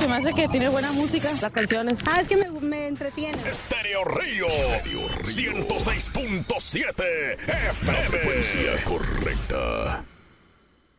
se me hace que tiene buena música, las canciones. Es que me entretiene. Estéreo Río 106.7 FM. La frecuencia correcta.